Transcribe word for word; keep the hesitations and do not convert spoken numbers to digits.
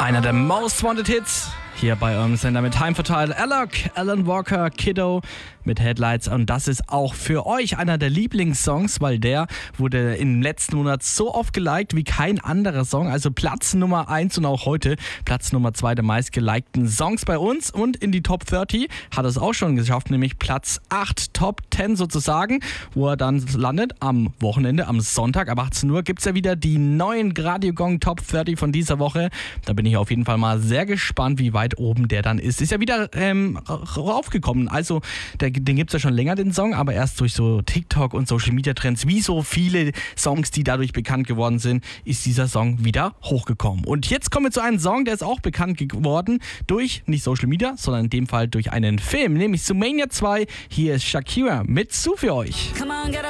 Einer der Most Wanted Hits hier bei eurem Sender mit Time for Tile. Alok, Alan Walker, Kiddo mit Headlights. Und das ist auch für euch einer der Lieblingssongs, weil der wurde im letzten Monat so oft geliked wie kein anderer Song. Also Platz Nummer eins und auch heute Platz Nummer zwei der meistgelikten Songs bei uns. Und in die Top dreißig hat es auch schon geschafft, nämlich Platz acht, Top zehn sozusagen, wo er dann landet am Wochenende, am Sonntag ab achtzehn Uhr gibt es ja wieder die neuen Radio Gong Top dreißig von dieser Woche. Da bin ich auf jeden Fall mal sehr gespannt, wie weit oben der dann ist. Ist ja wieder ähm, raufgekommen. Also der, den gibt es ja schon länger, den Song, aber erst durch so TikTok und Social Media Trends, wie so viele Songs, die dadurch bekannt geworden sind, ist dieser Song wieder hochgekommen. Und jetzt kommen wir zu einem Song, der ist auch bekannt geworden durch, nicht Social Media, sondern in dem Fall durch einen Film, nämlich Zoomania zwei. Hier ist Shakira mit Zu für euch. Come on, get